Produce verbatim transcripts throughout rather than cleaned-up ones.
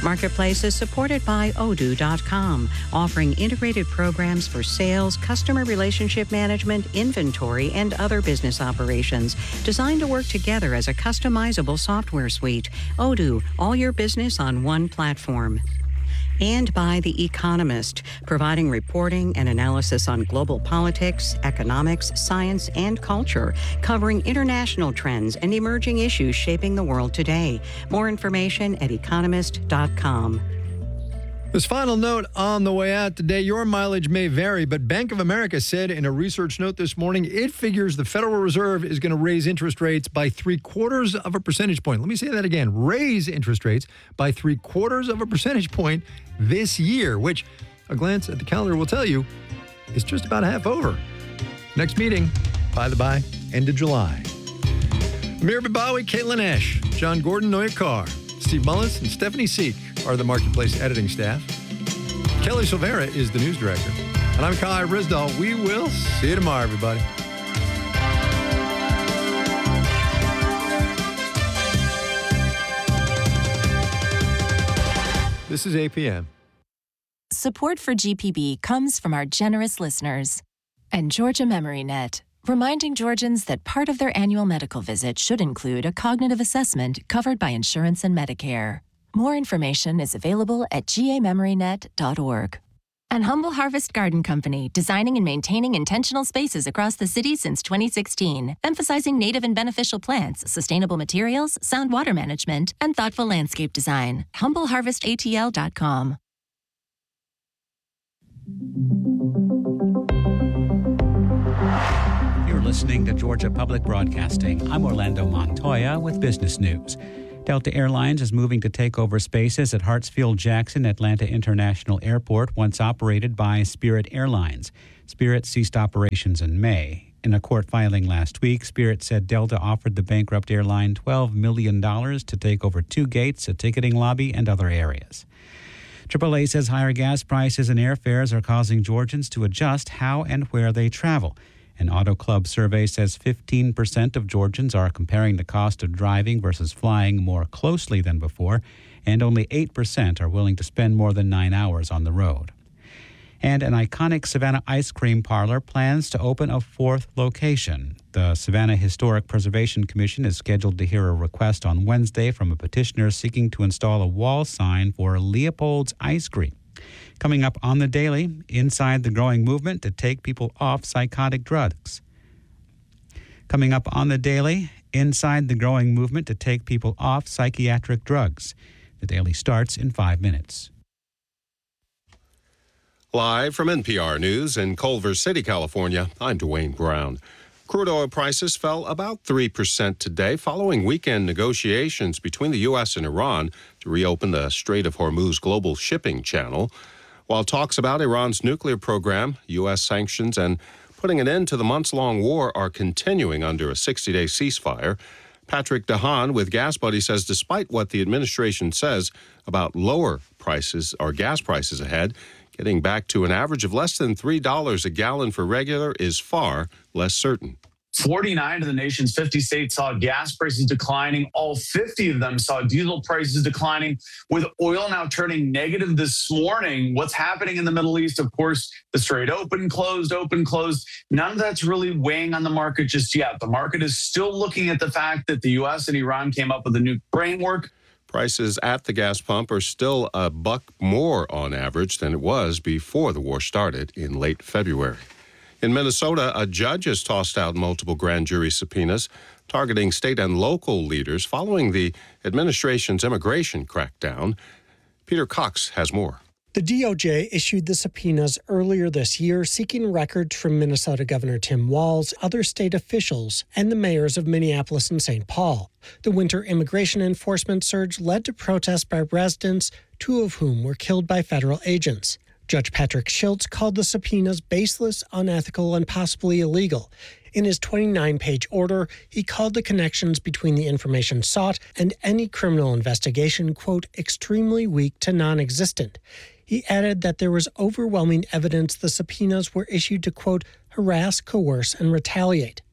Marketplace is supported by Odoo dot com, offering integrated programs for sales, customer relationship management, inventory, and other business operations, designed to work together as a customizable software suite. Odoo, all your business on one platform. And by The Economist, providing reporting and analysis on global politics, economics, science, and culture, covering international trends and emerging issues shaping the world today. More information at economist dot com. This final note on the way out today, your mileage may vary, but Bank of America said in a research note this morning, it figures the Federal Reserve is going to raise interest rates by three quarters of a percentage point. Let me say that again, raise interest rates by three quarters of a percentage point this year, which a glance at the calendar will tell you is just about half over. Next meeting, by the by, end of July. Amir Babawi, Caitlin Ash, John Gordon, Noya Carr, Steve Mullins, and Stephanie Seek are the Marketplace editing staff. Kelly Silvera is the news director. And I'm Kai Risdall. We will see you tomorrow, everybody. This is A P M. Support for G P B comes from our generous listeners and Georgia MemoryNet, reminding Georgians that part of their annual medical visit should include a cognitive assessment covered by insurance and Medicare. More information is available at g a memory net dot org. And Humble Harvest Garden Company, designing and maintaining intentional spaces across the city since twenty sixteen, emphasizing native and beneficial plants, sustainable materials, sound water management, and thoughtful landscape design. humble harvest a t l dot com. You're listening to Georgia Public Broadcasting. I'm Orlando Montoya with business news. Delta Airlines is moving to take over spaces at Hartsfield-Jackson Atlanta International Airport, once operated by Spirit Airlines. Spirit ceased operations in May. In a court filing last week, Spirit said Delta offered the bankrupt airline twelve million dollars to take over two gates, a ticketing lobby, and other areas. triple A says higher gas prices and airfares are causing Georgians to adjust how and where they travel. An Auto Club survey says fifteen percent of Georgians are comparing the cost of driving versus flying more closely than before, and only eight percent are willing to spend more than nine hours on the road. And an iconic Savannah ice cream parlor plans to open a fourth location. The Savannah Historic Preservation Commission is scheduled to hear a request on Wednesday from a petitioner seeking to install a wall sign for Leopold's Ice Cream. Coming up on the Daily, inside the growing movement to take people off psychotic drugs. Coming up on the Daily, inside the growing movement to take people off psychiatric drugs. The Daily starts in five minutes. Live from N P R News in Culver City, California, I'm Dwayne Brown. Crude oil prices fell about three percent today following weekend negotiations between the U S and Iran to reopen the Strait of Hormuz global shipping channel. While talks about Iran's nuclear program, U S sanctions, and putting an end to the months-long war are continuing under a sixty-day ceasefire, Patrick DeHaan with Gas Buddy says despite what the administration says about lower prices or gas prices ahead, getting back to an average of less than three dollars a gallon for regular is far less certain. forty-nine of the nation's fifty states saw gas prices declining. All fifty of them saw diesel prices declining, with oil now turning negative this morning. What's happening in the Middle East? Of course, the Strait open, closed, open, closed. None of that's really weighing on the market just yet. The market is still looking at the fact that the U S and Iran came up with a new framework. Prices at the gas pump are still a buck more on average than it was before the war started in late February. In Minnesota, a judge has tossed out multiple grand jury subpoenas targeting state and local leaders following the administration's immigration crackdown. Peter Cox has more. The D O J issued the subpoenas earlier this year, seeking records from Minnesota Governor Tim Walz, other state officials, and the mayors of Minneapolis and Saint Paul. The winter immigration enforcement surge led to protests by residents, two of whom were killed by federal agents. Judge Patrick Schiltz called the subpoenas baseless, unethical, and possibly illegal. In his twenty-nine page order, he called the connections between the information sought and any criminal investigation, quote, extremely weak to non-existent. He added that there was overwhelming evidence the subpoenas were issued to, quote, harass, coerce, and retaliate.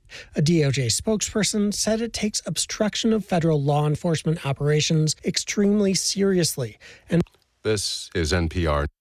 A D O J spokesperson said it takes obstruction of federal law enforcement operations extremely seriously. And this is N P R.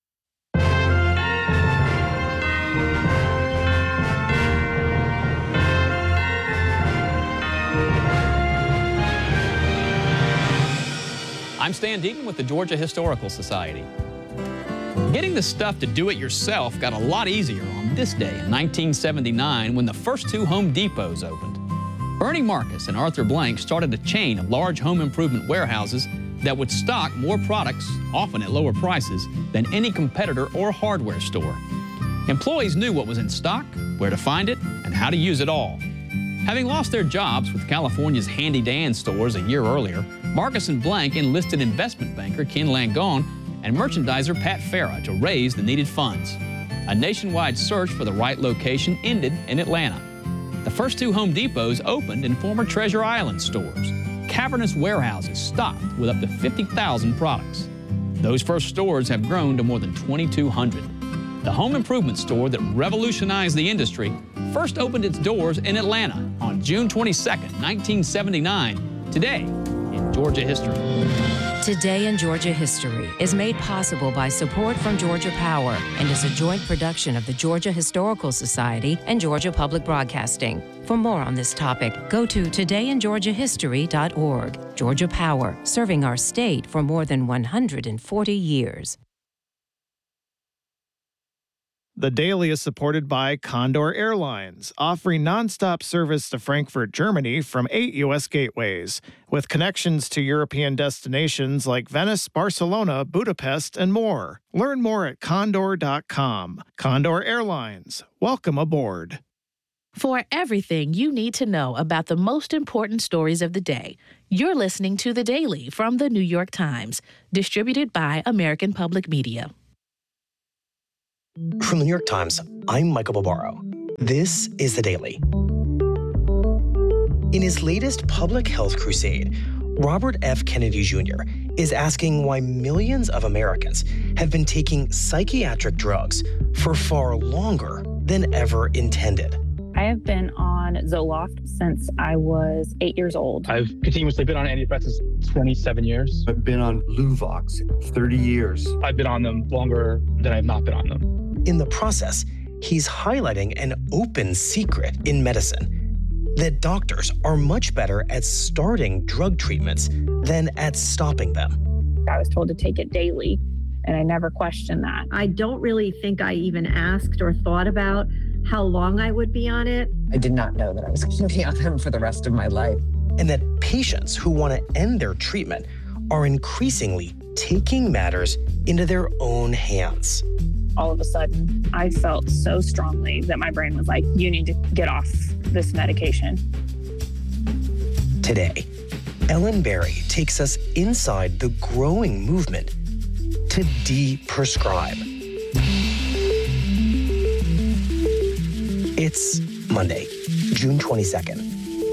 I'm Stan Deaton with the Georgia Historical Society. Getting the stuff to do it yourself got a lot easier on this day in nineteen seventy-nine when the first two Home Depots opened. Bernie Marcus and Arthur Blank started a chain of large home improvement warehouses that would stock more products, often at lower prices, than any competitor or hardware store. Employees knew what was in stock, where to find it, and how to use it all. Having lost their jobs with California's Handy Dan stores a year earlier, Marcus and Blank enlisted investment banker Ken Langone and merchandiser Pat Farah to raise the needed funds. A nationwide search for the right location ended in Atlanta. The first two Home Depots opened in former Treasure Island stores, cavernous warehouses stocked with up to fifty thousand products. Those first stores have grown to more than twenty-two hundred. The home improvement store that revolutionized the industry first opened its doors in Atlanta on June twenty-second, nineteen seventy-nine. Today in Georgia History. Today in Georgia History is made possible by support from Georgia Power and is a joint production of the Georgia Historical Society and Georgia Public Broadcasting. For more on this topic, go to today in georgia history dot org. Georgia Power, serving our state for more than one hundred forty years. The Daily is supported by Condor Airlines, offering nonstop service to Frankfurt, Germany from eight U S gateways, with connections to European destinations like Venice, Barcelona, Budapest, and more. Learn more at condor dot com. Condor Airlines, welcome aboard. For everything you need to know about the most important stories of the day, you're listening to The Daily from The New York Times, distributed by American Public Media. From The New York Times, I'm Michael Barbaro. This is The Daily. In his latest public health crusade, Robert F. Kennedy Junior is asking why millions of Americans have been taking psychiatric drugs for far longer than ever intended. I have been on Zoloft since I was eight years old. I've continuously been on antidepressants twenty-seven years. I've been on Luvox thirty years. I've been on them longer than I've not been on them. In the process, he's highlighting an open secret in medicine, that doctors are much better at starting drug treatments than at stopping them. I was told to take it daily, and I never questioned that. I don't really think I even asked or thought about how long I would be on it. I did not know that I was going to be on them for the rest of my life. And that patients who want to end their treatment are increasingly taking matters into their own hands. All of a sudden, I felt so strongly that my brain was like, you need to get off this medication. Today, Ellen Berry takes us inside the growing movement to de-prescribe. It's Monday, June twenty-second.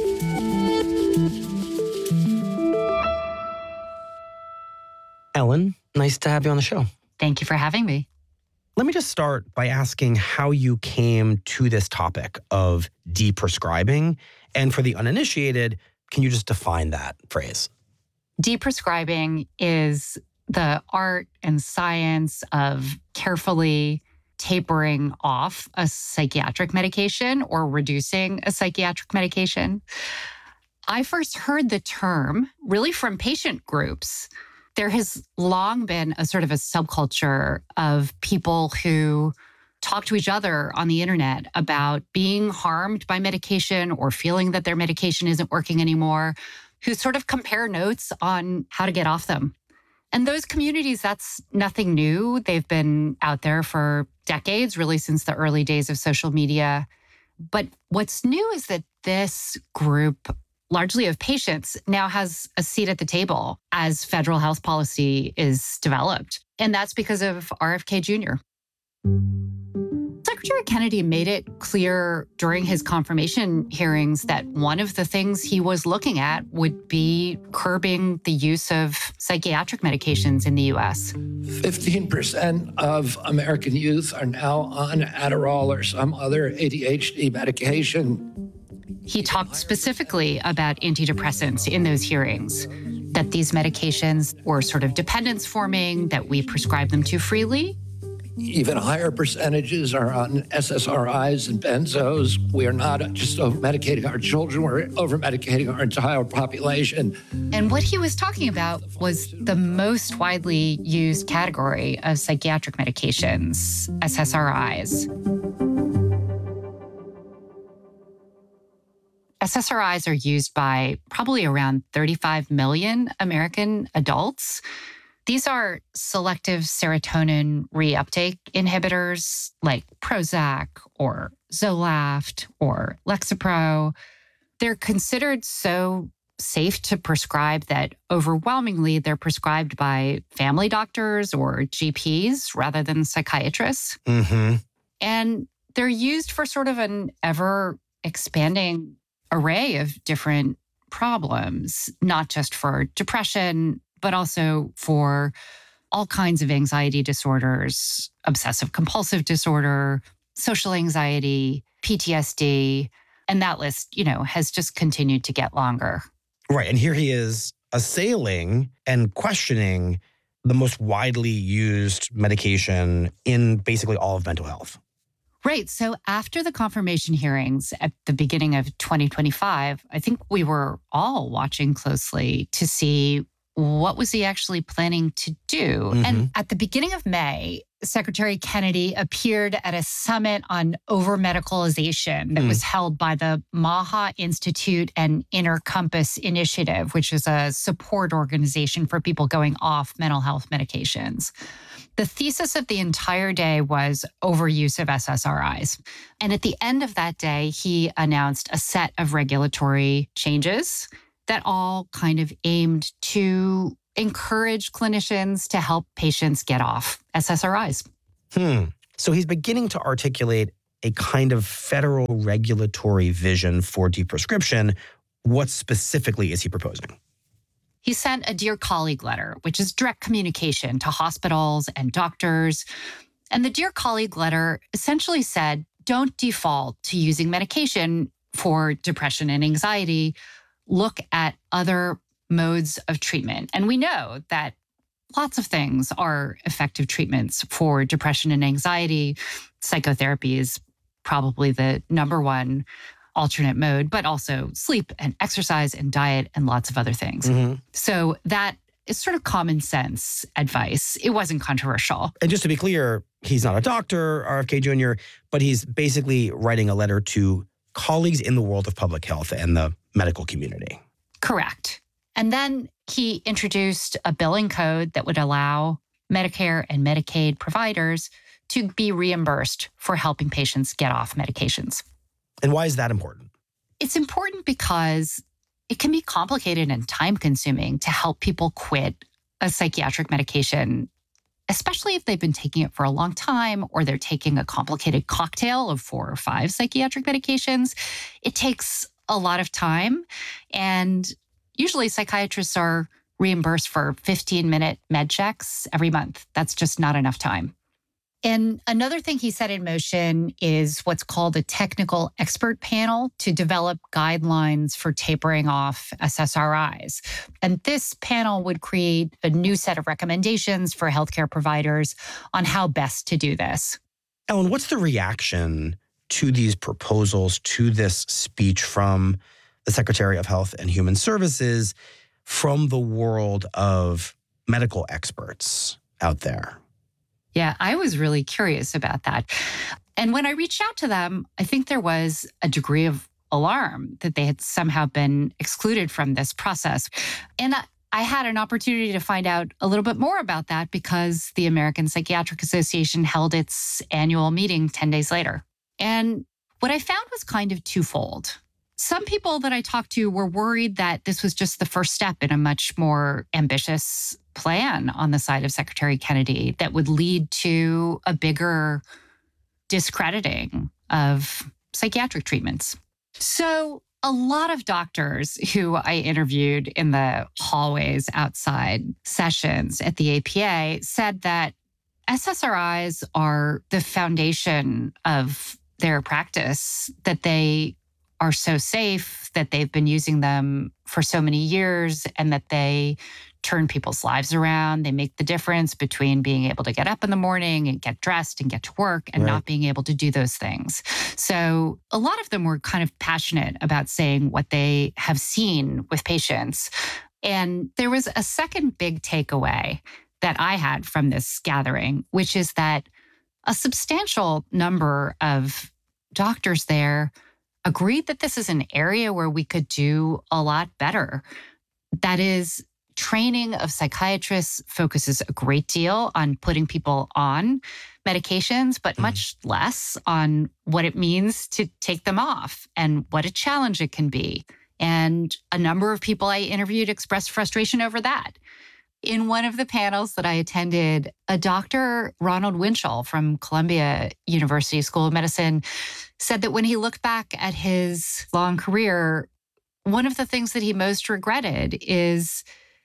Ellen, nice to have you on the show. Thank you for having me. Let me just start by asking how you came to this topic of de-prescribing. And for the uninitiated, can you just define that phrase? De-prescribing is the art and science of carefully tapering off a psychiatric medication or reducing a psychiatric medication. I first heard the term really from patient groups. There has long been a sort of a subculture of people who talk to each other on the internet about being harmed by medication or feeling that their medication isn't working anymore, who sort of compare notes on how to get off them. And those communities, that's nothing new. They've been out there for decades, really since the early days of social media. But what's new is that this group, largely of patients, now has a seat at the table as federal health policy is developed. And that's because of R F K Junior Secretary Kennedy made it clear during his confirmation hearings that one of the things he was looking at would be curbing the use of psychiatric medications in the U S. fifteen percent of American youth are now on Adderall or some other A D H D medication. He talked specifically about antidepressants in those hearings, that these medications were sort of dependence forming, that we prescribe them too freely. Even higher percentages are on S S R Is and benzos. We are not just over-medicating our children, we're over-medicating our entire population. And what he was talking about was the most widely used category of psychiatric medications, S S R Is. S S R Is are used by probably around thirty-five million American adults. These are selective serotonin reuptake inhibitors like Prozac or Zoloft or Lexapro. They're considered so safe to prescribe that overwhelmingly they're prescribed by family doctors or G Ps rather than psychiatrists. Mm-hmm. And they're used for sort of an ever expanding array of different problems, not just for depression, but also for all kinds of anxiety disorders, obsessive compulsive disorder, social anxiety, P T S D. And that list, you know, has just continued to get longer. Right. And here he is assailing and questioning the most widely used medication in basically all of mental health. Right. So after the confirmation hearings at the beginning of twenty twenty-five, I think we were all watching closely to see what was he actually planning to do. Mm-hmm. And at the beginning of May, Secretary Kennedy appeared at a summit on over-medicalization that mm. was held by the Maha Institute and Inner Compass Initiative, which is a support organization for people going off mental health medications. The thesis of the entire day was overuse of S S R Is. And at the end of that day, he announced a set of regulatory changes that all kind of aimed to encourage clinicians to help patients get off S S R Is. Hmm. So he's beginning to articulate a kind of federal regulatory vision for deprescription. What specifically is he proposing? He sent a Dear Colleague letter, which is direct communication to hospitals and doctors. And the Dear Colleague letter essentially said, don't default to using medication for depression and anxiety. Look at other modes of treatment. And we know that lots of things are effective treatments for depression and anxiety. Psychotherapy is probably the number one alternate mode, but also sleep and exercise and diet and lots of other things. Mm-hmm. So that is sort of common sense advice. It wasn't controversial. And just to be clear, he's not a doctor, R F K Junior, but he's basically writing a letter to colleagues in the world of public health and the medical community. Correct. And then he introduced a billing code that would allow Medicare and Medicaid providers to be reimbursed for helping patients get off medications. And why is that important? It's important because it can be complicated and time-consuming to help people quit a psychiatric medication, especially if they've been taking it for a long time or they're taking a complicated cocktail of four or five psychiatric medications. It takes a lot of time, and usually psychiatrists are reimbursed for fifteen-minute med checks every month. That's just not enough time. And another thing he set in motion is what's called a technical expert panel to develop guidelines for tapering off S S R Is. And this panel would create a new set of recommendations for healthcare providers on how best to do this. Ellen, what's the reaction to these proposals, to this speech from the Secretary of Health and Human Services, from the world of medical experts out there? Yeah, I was really curious about that. And when I reached out to them, I think there was a degree of alarm that they had somehow been excluded from this process. And I had an opportunity to find out a little bit more about that because the American Psychiatric Association held its annual meeting ten days later. And what I found was kind of twofold. Some people that I talked to were worried that this was just the first step in a much more ambitious plan on the side of Secretary Kennedy that would lead to a bigger discrediting of psychiatric treatments. So a lot of doctors who I interviewed in the hallways outside sessions at the A P A said that S S R Is are the foundation of their practice, that they are so safe, that they've been using them for so many years, and that they turn people's lives around. They make the difference between being able to get up in the morning and get dressed and get to work and Right. not being able to do those things. So a lot of them were kind of passionate about saying what they have seen with patients. And there was a second big takeaway that I had from this gathering, which is that a substantial number of doctors there agreed that this is an area where we could do a lot better. That is, training of psychiatrists focuses a great deal on putting people on medications, but much less on what it means to take them off and what a challenge it can be. And a number of people I interviewed expressed frustration over that. In one of the panels that I attended, a doctor, Ronald Winchell from Columbia University School of Medicine, said that when he looked back at his long career, one of the things that he most regretted is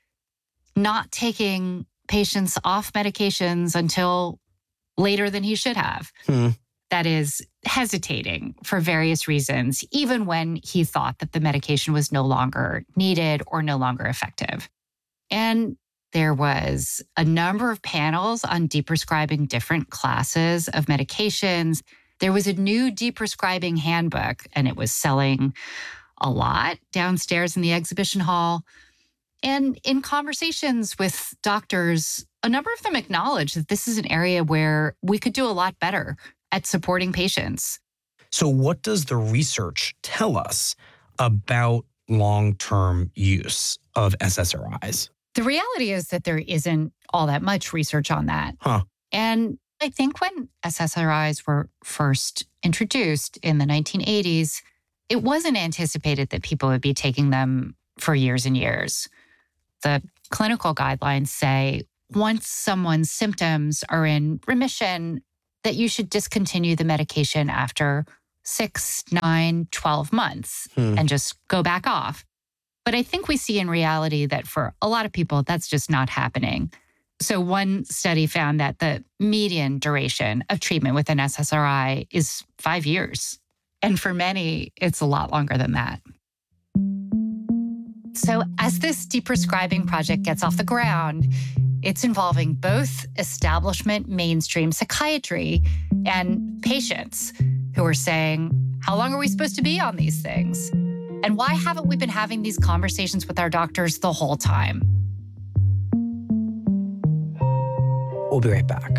not taking patients off medications until later than he should have. Hmm. That is, hesitating for various reasons, even when he thought that the medication was no longer needed or no longer effective. And there was a number of panels on deprescribing different classes of medications. There was a new deprescribing handbook, and it was selling a lot downstairs in the exhibition hall. And in conversations with doctors, a number of them acknowledged that this is an area where we could do a lot better at supporting patients. So what does the research tell us about long-term use of S S R Is? The reality is that there isn't all that much research on that. Huh. And I think when S S R Is were first introduced in the nineteen eighties, it wasn't anticipated that people would be taking them for years and years. The clinical guidelines say once someone's symptoms are in remission, that you should discontinue the medication after six, nine, twelve months Hmm. and just go back off. But I think we see in reality that for a lot of people, that's just not happening. So one study found that the median duration of treatment with an S S R I is five years. And for many, it's a lot longer than that. So as this deprescribing project gets off the ground, it's involving both establishment mainstream psychiatry and patients who are saying, how long are we supposed to be on these things? And why haven't we been having these conversations with our doctors the whole time? We'll be right back.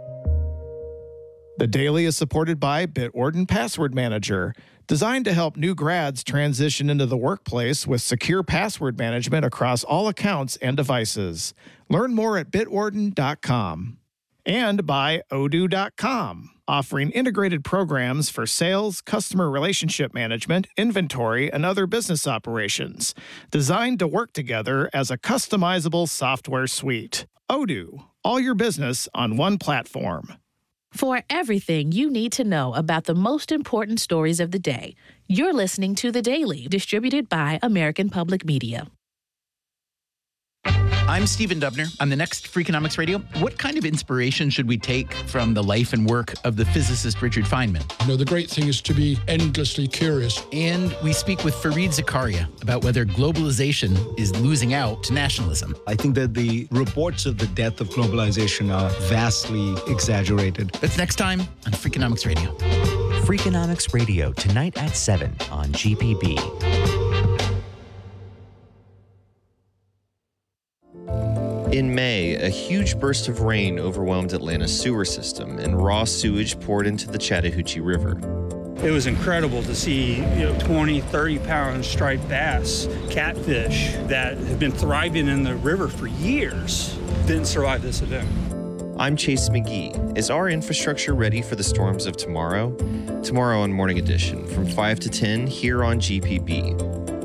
The Daily is supported by Bitwarden Password Manager, designed to help new grads transition into the workplace with secure password management across all accounts and devices. Learn more at bitwarden dot com. And by odoo dot com, offering integrated programs for sales, customer relationship management, inventory, and other business operations, designed to work together as a customizable software suite. Odoo, all your business on one platform. For everything you need to know about the most important stories of the day, you're listening to The Daily, distributed by American Public Media. I'm Stephen Dubner. On the next Freakonomics Radio, what kind of inspiration should we take from the life and work of the physicist Richard Feynman? You know, the great thing is to be endlessly curious. And we speak with Fareed Zakaria about whether globalization is losing out to nationalism. I think that the reports of the death of globalization are vastly exaggerated. That's next time on Freakonomics Radio. Freakonomics Radio, tonight at seven on G P B. In May, a huge burst of rain overwhelmed Atlanta's sewer system, and raw sewage poured into the Chattahoochee River. It was incredible to see, you know, twenty, thirty pound striped bass, catfish that have been thriving in the river for years, didn't survive this event. I'm Chase McGee. Is our infrastructure ready for the storms of tomorrow? Tomorrow on Morning Edition from five to ten here on G P B.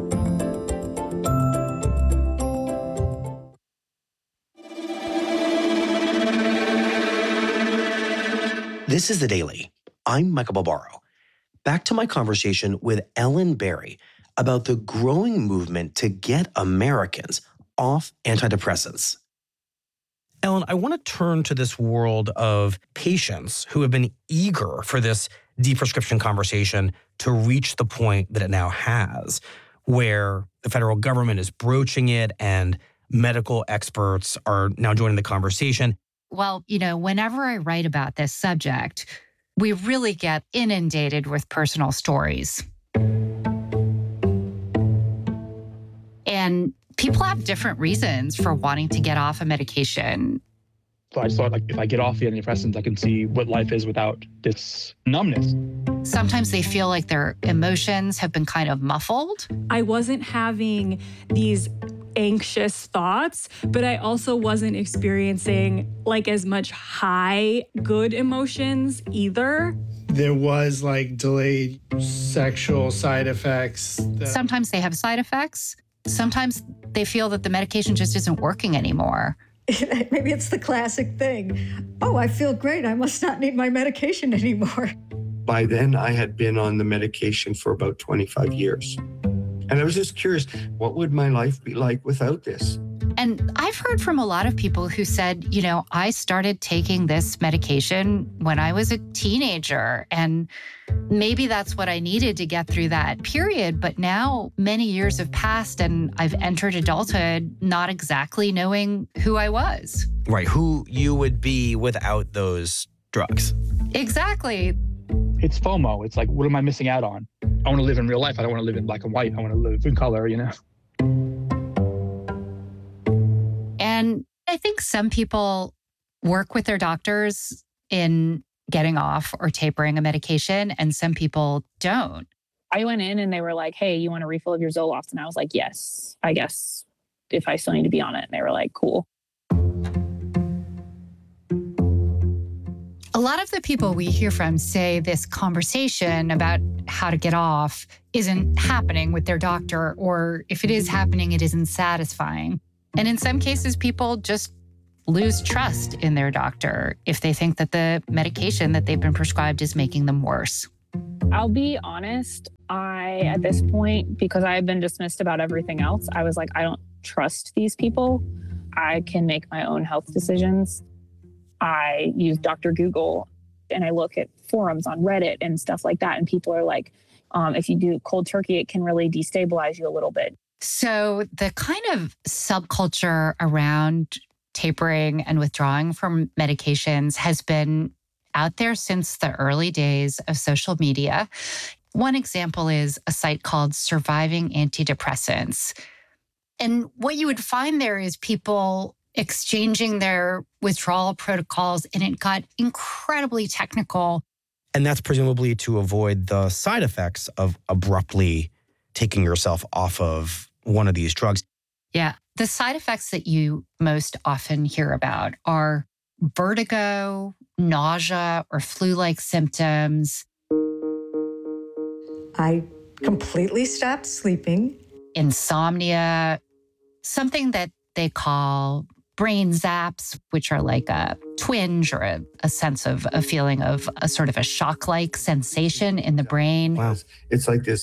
This is The Daily. I'm Michael Barbaro. Back to my conversation with Ellen Berry about the growing movement to get Americans off antidepressants. Ellen, I want to turn to this world of patients who have been eager for this deprescription conversation to reach the point that it now has, where the federal government is broaching it and medical experts are now joining the conversation? Well, you know, whenever I write about this subject, we really get inundated with personal stories. And people have different reasons for wanting to get off a medication. So I just thought, like, if I get off the antidepressants, I can see what life is without this numbness. Sometimes they feel like their emotions have been kind of muffled. I wasn't having these anxious thoughts, but I also wasn't experiencing like as much high good emotions either. There was like delayed sexual side effects. That- Sometimes they have side effects. Sometimes they feel that the medication just isn't working anymore. Maybe it's the classic thing. Oh, I feel great. I must not need my medication anymore. By then, I had been on the medication for about twenty-five years. And I was just curious, what would my life be like without this? And I've heard from a lot of people who said, you know, I started taking this medication when I was a teenager, and maybe that's what I needed to get through that period. But now many years have passed and I've entered adulthood not exactly knowing who I was. Right, who you would be without those drugs. Exactly. It's FOMO. It's like, what am I missing out on? I want to live in real life. I don't want to live in black and white. I want to live in color, you know? And I think some people work with their doctors in getting off or tapering a medication, and some people don't. I went in and they were like, hey, you want a refill of your Zoloft? And I was like, yes, I guess, if I still need to be on it. And they were like, cool. A lot of the people we hear from say this conversation about how to get off isn't happening with their doctor, or if it is happening, it isn't satisfying. And in some cases, people just lose trust in their doctor if they think that the medication that they've been prescribed is making them worse. I'll be honest, I, at this point, because I've been dismissed about everything else, I was like, I don't trust these people. I can make my own health decisions. I use Doctor Google and I look at forums on Reddit and stuff like that. And people are like, um, if you do cold turkey, it can really destabilize you a little bit. So the kind of subculture around tapering and withdrawing from medications has been out there since the early days of social media. One example is a site called Surviving Antidepressants. And what you would find there is people exchanging their withdrawal protocols, and it got incredibly technical. And that's presumably to avoid the side effects of abruptly taking yourself off of one of these drugs. Yeah. The side effects that you most often hear about are vertigo, nausea, or flu-like symptoms. I completely stopped sleeping. Insomnia, something that they call brain zaps, which are like a twinge or a, a sense of a feeling of a sort of a shock-like sensation in the brain. Wow. It's like this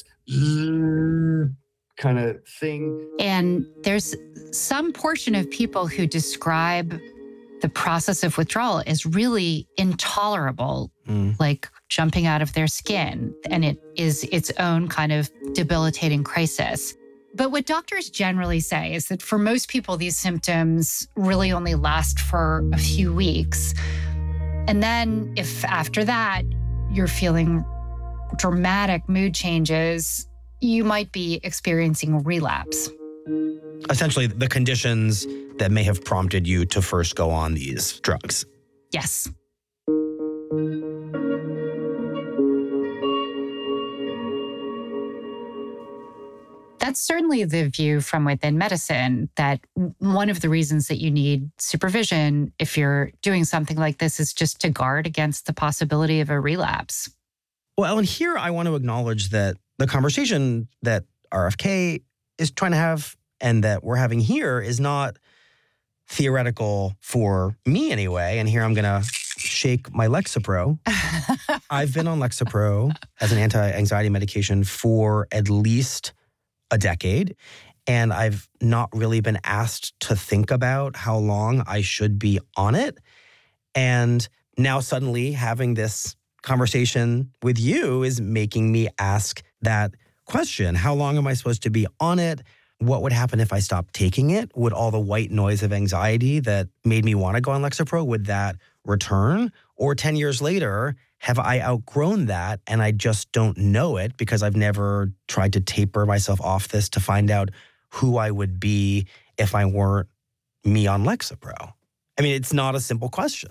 kind of thing. And there's some portion of people who describe the process of withdrawal as really intolerable, mm. like jumping out of their skin. And it is its own kind of debilitating crisis. But what doctors generally say is that for most people, these symptoms really only last for a few weeks. And then if after that you're feeling dramatic mood changes, you might be experiencing relapse. Essentially, the conditions that may have prompted you to first go on these drugs. Yes. That's certainly the view from within medicine, that one of the reasons that you need supervision if you're doing something like this is just to guard against the possibility of a relapse. Well, and here I want to acknowledge that the conversation that R F K is trying to have and that we're having here is not theoretical for me anyway. And here I'm going to shake my Lexapro. I've been on Lexapro as an anti-anxiety medication for at least a decade, and I've not really been asked to think about how long I should be on it. And now suddenly having this conversation with you is making me ask that question. How long am I supposed to be on it? What would happen if I stopped taking it? Would all the white noise of anxiety that made me want to go on Lexapro, would that return? Or ten years later, have I outgrown that and I just don't know it because I've never tried to taper myself off this to find out who I would be if I weren't me on Lexapro? I mean, it's not a simple question.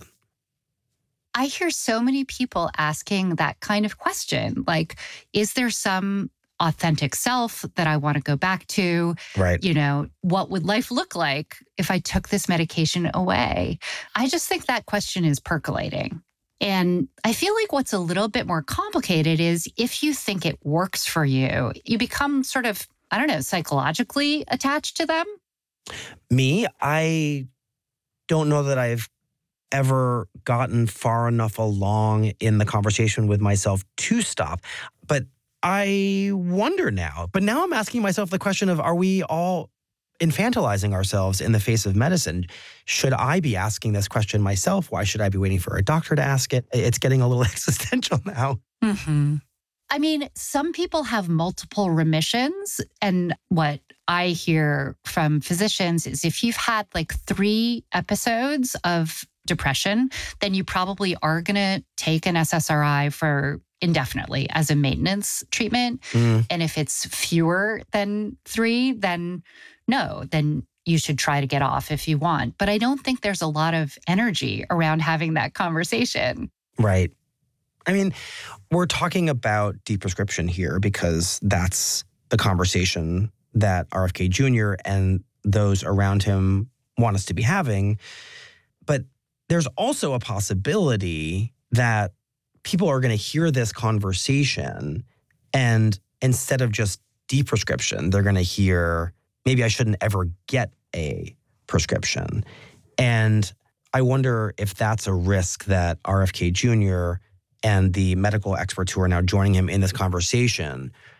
I hear so many people asking that kind of question. Like, is there some authentic self that I want to go back to? Right. You know, what would life look like if I took this medication away? I just think that question is percolating. And I feel like what's a little bit more complicated is if you think it works for you, you become sort of, I don't know, psychologically attached to them. Me, I don't know that I've ever gotten far enough along in the conversation with myself to stop. But I wonder now. But now I'm asking myself the question of, are we all infantilizing ourselves in the face of medicine? Should I be asking this question myself? Why should I be waiting for a doctor to ask it? It's getting a little existential now. Mm-hmm. I mean, some people have multiple remissions. And what I hear from physicians is if you've had like three episodes of depression, then you probably are going to take an S S R I for indefinitely as a maintenance treatment. Mm. And if it's fewer than three, then no, then you should try to get off if you want. But I don't think there's a lot of energy around having that conversation. Right. I mean, we're talking about deprescription here because that's the conversation that R F K Junior and those around him want us to be having. But there's also a possibility that people are going to hear this conversation and instead of just deprescription, they're going to hear, maybe I shouldn't ever get a prescription. And I wonder if that's a risk that R F K Junior and the medical experts who are now joining him in this conversation